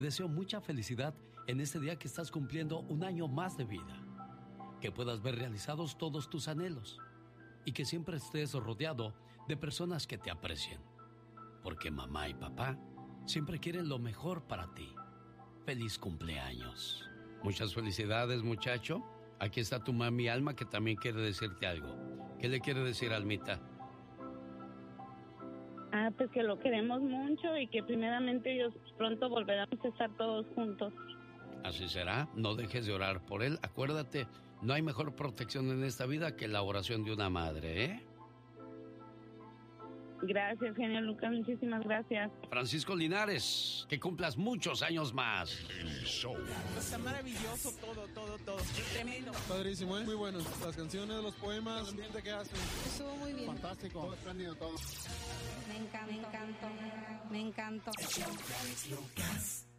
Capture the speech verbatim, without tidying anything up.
Deseo mucha felicidad en este día que estás cumpliendo un año más de vida. Que puedas ver realizados todos tus anhelos. Y que siempre estés rodeado de personas que te aprecien. Porque mamá y papá siempre quieren lo mejor para ti. Feliz cumpleaños. Muchas felicidades, muchacho. Aquí está tu mami Alma, que también quiere decirte algo. ¿Qué le quiere decir, Almita? Ah, pues que lo queremos mucho y que primeramente Dios pronto volveremos a estar todos juntos. Así será. No dejes de orar por él. Acuérdate, no hay mejor protección en esta vida que la oración de una madre, ¿eh? Gracias, genio Lucas, muchísimas gracias. Francisco Linares, que cumplas muchos años más. El show. Está maravilloso todo, todo, todo. Tremendo. Padrísimo, ¿eh? Muy bueno. Las canciones, los poemas, el ambiente que hacen. Estuvo muy bien. Fantástico. Todo espléndido, todo. Me encantó, me encantó, me encantó. El show de Alex Lucas.